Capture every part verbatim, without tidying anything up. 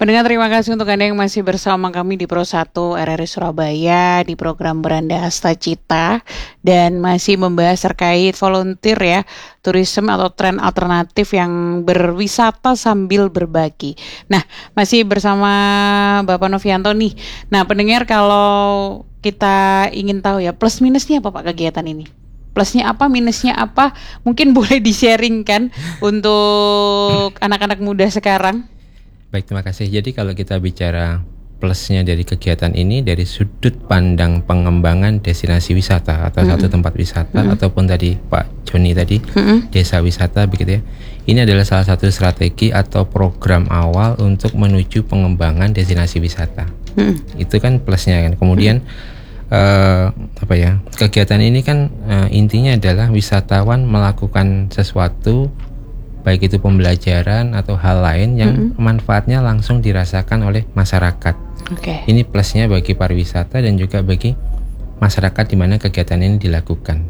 Pendengar, terima kasih untuk Anda yang masih bersama kami di Pro satu R R I Surabaya di program Beranda Hasta Cita dan masih membahas terkait volunteer ya, tourism atau tren alternatif yang berwisata sambil berbagi. Nah, masih bersama Bapak Novianto nih. Nah, pendengar, kalau kita ingin tahu ya plus minusnya apa Pak kegiatan ini? Plusnya apa, minusnya apa? Mungkin boleh di-sharing-kan untuk anak-anak muda sekarang. Baik, terima kasih. Jadi kalau kita bicara plusnya dari kegiatan ini dari sudut pandang pengembangan destinasi wisata atau mm-hmm. satu tempat wisata mm-hmm. ataupun tadi Pak Joni tadi mm-hmm. desa wisata begitu ya. Ini adalah salah satu strategi atau program awal untuk menuju pengembangan destinasi wisata. Mm-hmm. Itu kan plusnya kan. Kemudian mm-hmm. uh, apa ya? Kegiatan ini kan uh, intinya adalah wisatawan melakukan sesuatu baik itu pembelajaran atau hal lain yang mm-hmm. manfaatnya langsung dirasakan oleh masyarakat. Okay. Ini plusnya bagi pariwisata dan juga bagi masyarakat di mana kegiatan ini dilakukan.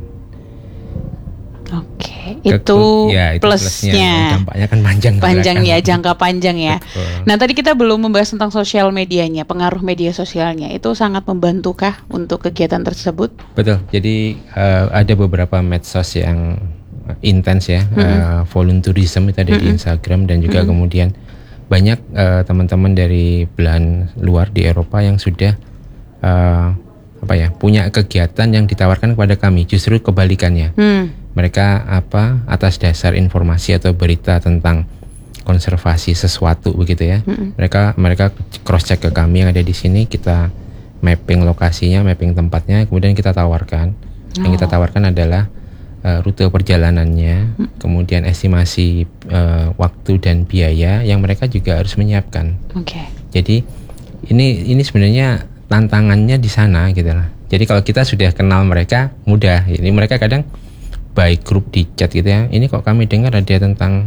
Oke, okay. itu, ya, itu plusnya. plusnya. Dampaknya kan panjang. Panjang ya, jangka panjang ya. Betul. Nah, tadi kita belum membahas tentang sosial medianya, pengaruh media sosialnya. Itu sangat membantukah untuk kegiatan tersebut? Betul. Jadi uh, ada beberapa medsos yang intens ya, mm-hmm. uh, volunteerism itu ada mm-hmm. di Instagram dan juga mm-hmm. kemudian banyak uh, teman-teman dari belahan luar di Eropa yang sudah uh, apa ya punya kegiatan yang ditawarkan kepada kami, justru kebalikannya. Mm. Mereka apa atas dasar informasi atau berita tentang konservasi sesuatu begitu ya, mm-hmm. mereka mereka cross check ke kami yang ada di sini, kita mapping lokasinya, mapping tempatnya, kemudian kita tawarkan. Oh. Yang kita tawarkan adalah Uh, rute perjalanannya, hmm. kemudian estimasi uh, waktu dan biaya yang mereka juga harus menyiapkan. Oke. Okay. Jadi ini ini sebenarnya tantangannya di sana gitu lah. Jadi kalau kita sudah kenal mereka mudah. Ini mereka kadang by grup di chat gitu ya. Ini kok kami dengar ada tentang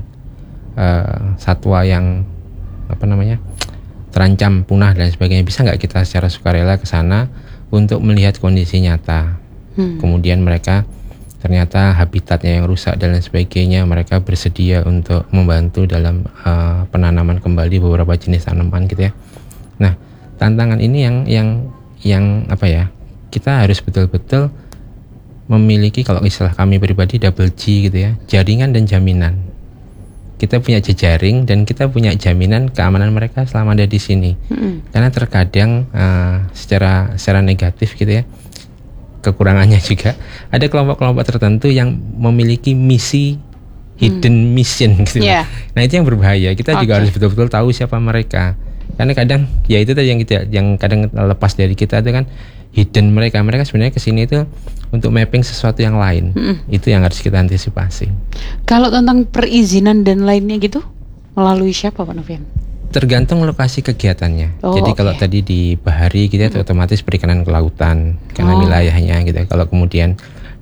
uh, satwa yang apa namanya terancam punah dan sebagainya. Bisa nggak kita secara sukarela ke sana untuk melihat kondisi nyata? Hmm. Kemudian mereka ternyata habitatnya yang rusak dan lain sebagainya, mereka bersedia untuk membantu dalam uh, penanaman kembali beberapa jenis tanaman gitu ya. Nah, tantangan ini yang yang yang apa ya? Kita harus betul-betul memiliki, kalau istilah kami pribadi, double G gitu ya, jaringan dan jaminan. Kita punya jejaring dan kita punya jaminan keamanan mereka selama ada di sini. Mm-hmm. Karena terkadang uh, secara secara negatif gitu ya, kekurangannya juga ada kelompok-kelompok tertentu yang memiliki misi hidden hmm. mission gitu. Yeah. Nah, itu yang berbahaya. Kita okay. juga harus betul-betul tahu siapa mereka. Karena kadang ya itu tadi yang kita yang kadang lepas dari kita itu kan hidden mereka. Mereka sebenarnya kesini itu untuk mapping sesuatu yang lain. Hmm. Itu yang harus kita antisipasi. Kalau tentang perizinan dan lainnya gitu melalui siapa Pak Novian? Tergantung lokasi kegiatannya. Oh, Jadi okay. kalau tadi di bahari gitu ya, mm-hmm. otomatis perikanan ke lautan karena oh. wilayahnya gitu. Kalau kemudian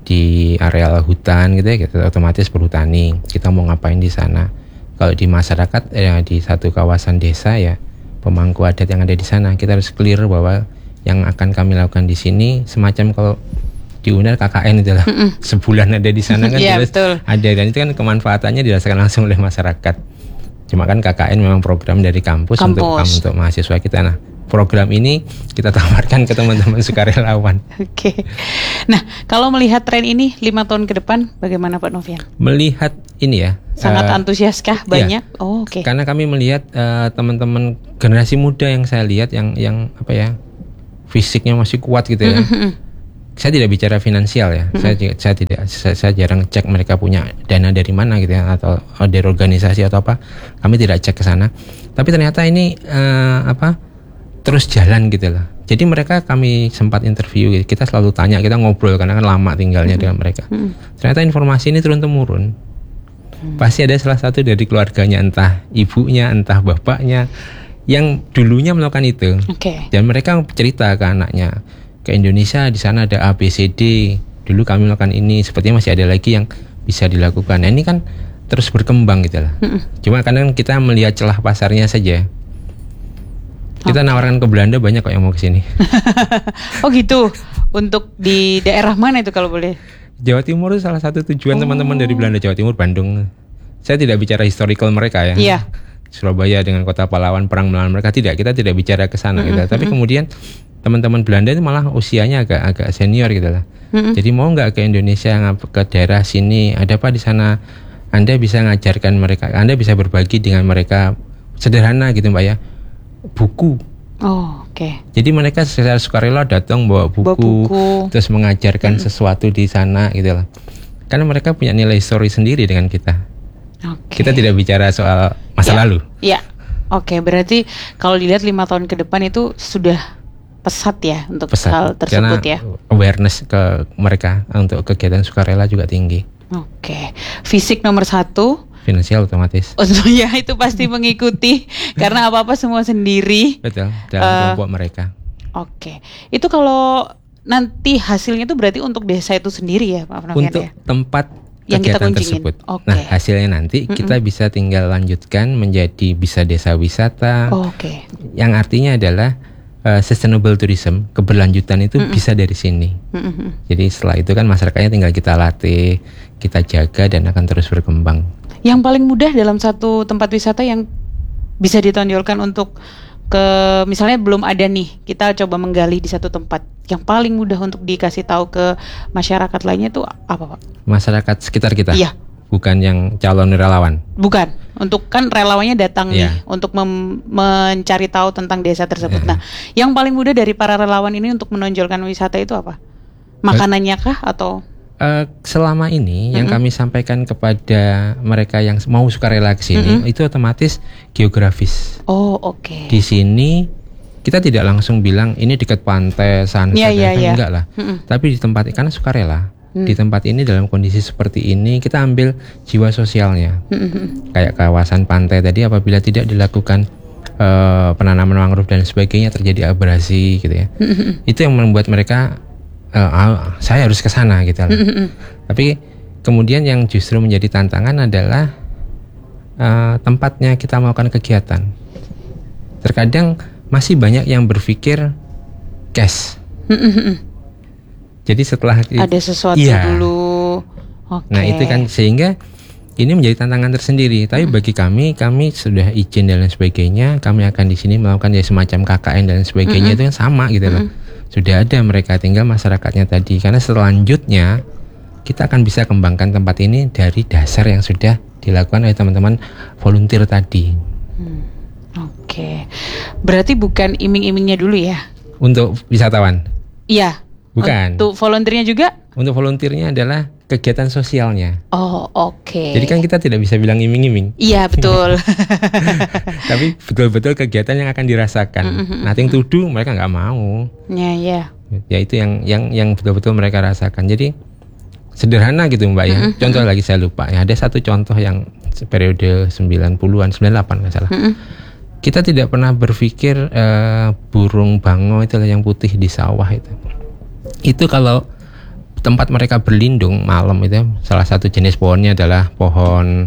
di areal hutan gitu ya, gitu, otomatis perhutani. Kita mau ngapain di sana? Kalau di masyarakat ya, di satu kawasan desa ya, pemangku adat yang ada di sana, kita harus clear bahwa yang akan kami lakukan di sini semacam kalau di U N E R K K N itu lah. Mm-mm. Sebulan ada di sana kan yeah, terus betul. Ada, dan itu kan kemanfaatannya dirasakan langsung oleh masyarakat. Cuma kan K K N memang program dari kampus, kampus. untuk untuk mahasiswa kita. Nah, program ini kita tawarkan ke teman-teman sukarelawan. Oke. Okay. Nah, kalau melihat tren ini lima tahun ke depan, bagaimana Pak Novian? Melihat ini ya. Sangat uh, antusiaskah banyak? Iya. Oh, oke. Okay. Karena kami melihat uh, teman-teman generasi muda yang saya lihat yang yang apa ya, fisiknya masih kuat gitu ya. Mm-hmm. Saya tidak bicara finansial ya, mm-hmm. saya, saya tidak, saya, saya jarang cek mereka punya dana dari mana gitu ya, atau dari organisasi atau apa, kami tidak cek ke sana. Tapi ternyata ini uh, apa terus jalan gitu lah. Jadi mereka kami sempat interview, gitu. Kita selalu tanya, kita ngobrol karena kan lama tinggalnya mm-hmm. dengan mereka. Mm-hmm. Ternyata informasi ini turun temurun. Mm-hmm. Pasti ada salah satu dari keluarganya, entah ibunya, entah bapaknya, yang dulunya melakukan itu. Okay. Dan mereka cerita ke anaknya, ke Indonesia di sana ada A B C D, dulu kami melakukan ini, sepertinya masih ada lagi yang bisa dilakukan. Nah, ini kan terus berkembang gitu lah. Mm-mm. Cuma kadang kita melihat celah pasarnya saja. Kita okay. nawarkan ke Belanda, banyak kok yang mau ke sini. Oh gitu. Untuk di daerah mana itu kalau boleh? Jawa Timur itu salah satu tujuan oh. teman-teman dari Belanda. Jawa Timur, Bandung. Saya tidak bicara historical mereka ya. Iya. Surabaya dengan kota pahlawan perang melawan mereka, tidak, kita tidak bicara ke sana gitu. Tapi kemudian teman-teman Belanda itu malah usianya agak agak senior gitu lah. Jadi mau nggak ke Indonesia, ke daerah sini, ada apa di sana? Anda bisa ngajarkan mereka, Anda bisa berbagi dengan mereka, sederhana gitu Mbak ya, buku. Oh, oke. Okay. Jadi mereka secara sukarela datang bawa buku, bawa buku. Terus mengajarkan hmm. sesuatu di sana gitu lah. Karena mereka punya nilai story sendiri dengan kita. Okay. Kita tidak bicara soal masa ya. lalu. Iya. Oke, okay, berarti kalau dilihat lima tahun ke depan itu sudah pesat ya untuk pesat. Hal tersebut. Karena ya. Awareness ke mereka untuk kegiatan sukarela juga tinggi. Oke. Okay. Fisik nomor satu. Finansial otomatis. Oh ya, itu pasti mengikuti karena apa-apa semua sendiri. Betul, dalam uh, kelompok mereka. Oke. Okay. Itu kalau nanti hasilnya itu berarti untuk desa itu sendiri ya, Pak Novian? Untuk ya? tempat yang kita kunjungin tersebut. Okay. Nah, hasilnya nanti Mm-mm. kita bisa tinggal lanjutkan menjadi bisa desa wisata. Oh, Oke. Okay. Yang artinya adalah uh, sustainable tourism, keberlanjutan itu Mm-mm. bisa dari sini. Mm-mm. Jadi setelah itu kan masyarakatnya tinggal kita latih, kita jaga dan akan terus berkembang. Yang paling mudah dalam satu tempat wisata yang bisa ditonjolkan untuk ke misalnya belum ada nih, kita coba menggali di satu tempat, yang paling mudah untuk dikasih tahu ke masyarakat lainnya itu apa Pak? Masyarakat sekitar kita? Iya. Bukan yang calon relawan? Bukan, untuk kan relawannya datang yeah. nih untuk mem- mencari tahu tentang desa tersebut. Yeah. Nah, yang paling mudah dari para relawan ini untuk menonjolkan wisata itu apa? Makanannya kah atau? Uh, selama ini mm-hmm. yang kami sampaikan kepada mereka yang mau sukarela ke sini mm-hmm. itu otomatis geografis. Oh, oke. Okay. Di sini kita tidak langsung bilang ini dekat pantai, sunset, yeah, yeah, yeah. enggak lah. Mm-hmm. Tapi di tempat karena sukarela, mm. di tempat ini dalam kondisi seperti ini kita ambil jiwa sosialnya. Mm-hmm. Kayak kawasan pantai tadi apabila tidak dilakukan uh, penanaman mangrove dan sebagainya terjadi abrasi gitu ya. Mm-hmm. Itu yang membuat mereka Uh, saya harus ke sana gitu lah. Mm-hmm. Tapi kemudian yang justru menjadi tantangan adalah uh, tempatnya kita melakukan kegiatan. Terkadang masih banyak yang berpikir cash. Mm-hmm. Jadi setelah ada sesuatu iya. dulu. Okay. Nah itu kan sehingga ini menjadi tantangan tersendiri. Tapi mm-hmm. bagi kami, kami sudah izin dan lain sebagainya. Kami akan di sini melakukan ya semacam K K N dan sebagainya mm-hmm. itu kan sama gitu mm-hmm. lah. Sudah ada mereka, tinggal masyarakatnya tadi. Karena selanjutnya kita akan bisa kembangkan tempat ini dari dasar yang sudah dilakukan oleh teman-teman volunteer tadi. Hmm, Oke, okay. Berarti bukan iming-imingnya dulu ya? Untuk wisatawan? Iya. Bukan. Untuk volunteernya juga? Untuk volunteernya adalah kegiatan sosialnya. Oh, oke. Okay. Jadi kan kita tidak bisa bilang iming-iming. Iya, betul. Tapi betul-betul kegiatan yang akan dirasakan. Mm-hmm. Nothing to do, mereka nggak mau. Ya, ya. Ya itu yang yang yang betul-betul mereka rasakan. Jadi sederhana gitu Mbak ya. Mm-hmm. Contoh lagi saya lupa ya. Ada satu contoh yang periode sembilan puluhan, sembilan puluh delapan nggak salah. Mm-hmm. Kita tidak pernah berpikir uh, burung bango itu yang putih di sawah itu. Itu kalau tempat mereka berlindung malam itu salah satu jenis pohonnya adalah pohon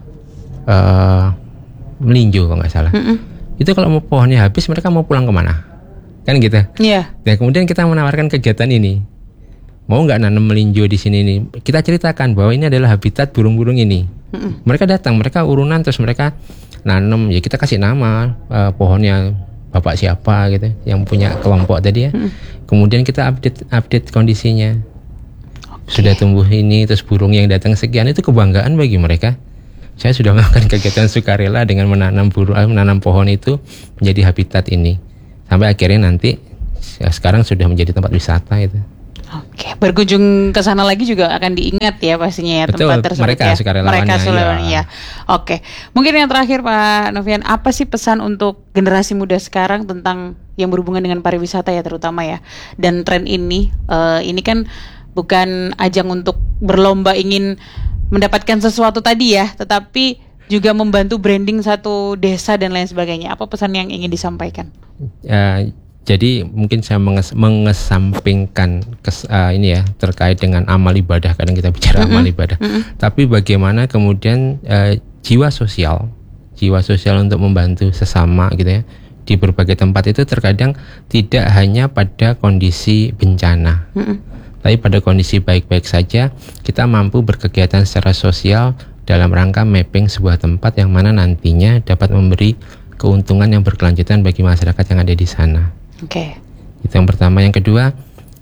uh, melinjo kalau nggak salah. Mm-mm. Itu kalau mau pohonnya habis mereka mau pulang kemana? Kan gitu. Iya. Yeah. Nah kemudian kita menawarkan kegiatan ini, mau nggak nanam melinjo di sini nih? Kita ceritakan bahwa ini adalah habitat burung-burung ini. Mm-mm. Mereka datang, mereka urunan terus mereka nanam. Ya kita kasih nama uh, pohonnya bapak siapa gitu, yang punya kelompok tadi ya. Mm-mm. Kemudian kita update update kondisinya. Sudah tumbuh ini, terus burung yang datang sekian, itu kebanggaan bagi mereka. Saya sudah melakukan kegiatan sukarela dengan menanam burung, menanam pohon itu menjadi habitat ini. Sampai akhirnya nanti ya sekarang sudah menjadi tempat wisata itu. Oke, berkunjung ke sana lagi juga akan diingat ya pastinya ya. Betul, tempat tersebut mereka ya. sukarelawannya. Mereka sukarelawannya ya. ya. Oke, mungkin yang terakhir Pak Novian, apa sih pesan untuk generasi muda sekarang tentang yang berhubungan dengan pariwisata ya terutama ya. Dan tren ini, uh, ini kan bukan ajang untuk berlomba ingin mendapatkan sesuatu tadi ya, tetapi juga membantu branding satu desa dan lain sebagainya. Apa pesan yang ingin disampaikan? Uh, jadi mungkin saya menges- mengesampingkan kes, uh, ini ya terkait dengan amal ibadah. Kadang kita bicara mm-hmm. amal ibadah, mm-hmm. tapi bagaimana kemudian uh, jiwa sosial, jiwa sosial untuk membantu sesama gitu ya di berbagai tempat itu terkadang tidak hanya pada kondisi bencana. Mm-hmm. Tapi pada kondisi baik-baik saja kita mampu berkegiatan secara sosial dalam rangka mapping sebuah tempat yang mana nantinya dapat memberi keuntungan yang berkelanjutan bagi masyarakat yang ada di sana. Oke. Okay. Itu yang pertama. Yang kedua,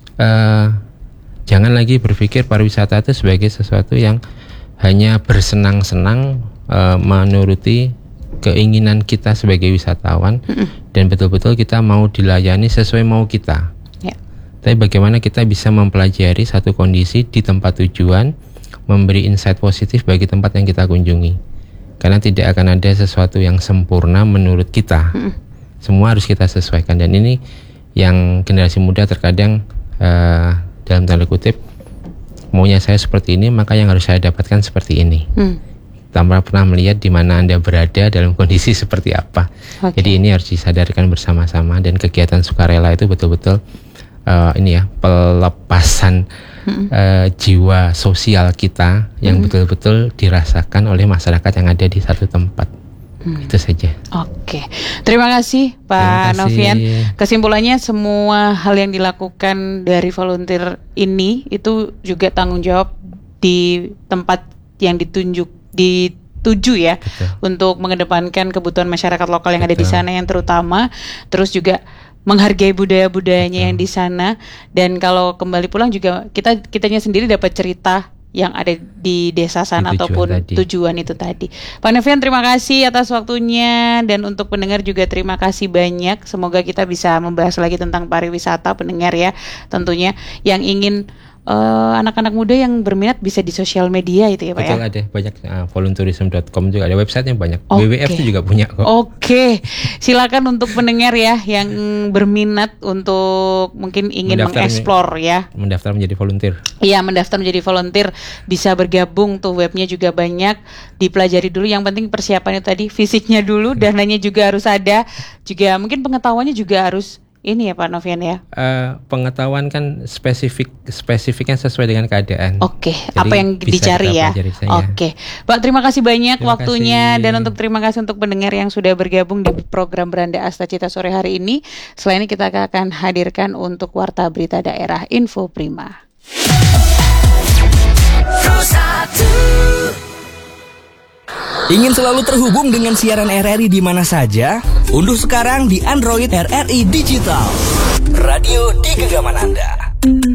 uh, jangan lagi berpikir pariwisata itu sebagai sesuatu yang hanya bersenang-senang uh, menuruti keinginan kita sebagai wisatawan, mm-mm. dan betul-betul kita mau dilayani sesuai mau kita. Yeah. Tapi bagaimana kita bisa mempelajari satu kondisi di tempat tujuan, memberi insight positif bagi tempat yang kita kunjungi. Karena tidak akan ada sesuatu yang sempurna menurut kita. Mm-mm. Semua harus kita sesuaikan, dan ini yang generasi muda terkadang uh, dalam tanda kutip maunya saya seperti ini, maka yang harus saya dapatkan seperti ini. Mm. Tanpa pernah melihat di mana Anda berada dalam kondisi seperti apa. Okay. Jadi ini harus disadarkan bersama-sama, dan kegiatan sukarela itu betul-betul uh, ini ya pelepasan hmm. uh, jiwa sosial kita yang hmm. betul-betul dirasakan oleh masyarakat yang ada di satu tempat. Hmm. Itu saja. Oke, terima kasih Pak terima kasih. Novian. Kesimpulannya semua hal yang dilakukan dari volunteer ini itu juga tanggung jawab di tempat yang ditunjuk dituju ya. Betul. Untuk mengedepankan kebutuhan masyarakat lokal yang Betul. Ada di sana yang terutama, terus juga menghargai budaya-budayanya Betul. Yang di sana, dan kalau kembali pulang juga kita kitanya sendiri dapat cerita yang ada di desa sana di tujuan ataupun tadi. Tujuan itu tadi. Pak Novian, terima kasih atas waktunya, dan untuk pendengar juga terima kasih banyak. Semoga kita bisa membahas lagi tentang pariwisata, pendengar ya, tentunya yang ingin Uh, anak-anak muda yang berminat bisa di sosial media itu ya Pak. Betul, ya? Ada banyak, uh, voluntourism dot com juga ada websitenya banyak. Okay. W W F itu juga punya kok. Oke, okay. Silakan untuk pendengar ya yang berminat untuk mungkin ingin mengeksplor ya. Mendaftar menjadi volunteer. Iya, mendaftar menjadi volunteer, bisa bergabung tuh, webnya juga banyak, dipelajari dulu. Yang penting persiapannya tadi, fisiknya dulu, dananya juga harus ada, juga mungkin pengetahuannya juga harus ini ya Pak Novian ya. Uh, pengetahuan kan spesifik spesifiknya sesuai dengan keadaan. Oke, okay. Apa yang dicari ya. Oke, okay. Pak, terima kasih banyak terima waktunya kasih. Dan untuk terima kasih untuk pendengar yang sudah bergabung di program Beranda Asta Cita sore hari ini. Selain ini kita akan hadirkan untuk Warta Berita Daerah Info Prima. Ingin selalu terhubung dengan siaran R R I di mana saja? Unduh sekarang di Android R R I Digital. Radio di genggaman Anda.